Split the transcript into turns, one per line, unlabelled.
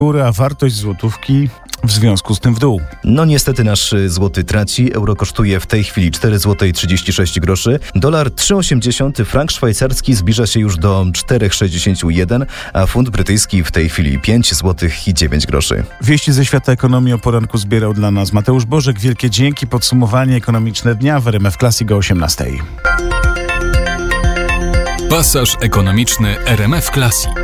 górę, a wartość złotówki w związku z tym w dół.
No niestety nasz złoty traci. Euro kosztuje w tej chwili 4,36 zł. Dolar 3,80, frank szwajcarski zbliża się już do 4,61, a funt brytyjski w tej chwili 5,09 zł.
Wieści ze świata ekonomii o poranku zbierał dla nas Mateusz Bożek. Wielkie dzięki. Podsumowanie ekonomiczne dnia w RMF Classic o 18:00.
Pasaż ekonomiczny RMF Classic.